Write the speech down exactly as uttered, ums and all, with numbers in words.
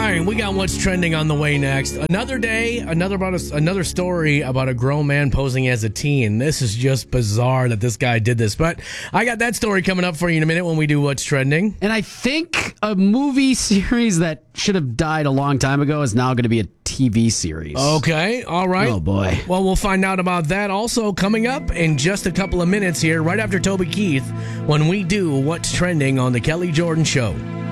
right, we got what's trending on the way next. Another day, another about a, another story about a grown man posing as a teen. This is just bizarre that this guy did this. But I got that story coming up for you in a minute when we do what's trending. And I think a movie series that should have died a long time ago is now going to be a T V series. Okay, all right. Oh, boy. Well, we'll find out about that also coming up in just a couple of minutes here, right after Toby Keith, when we do what's trending on The Kelly Jordan Show.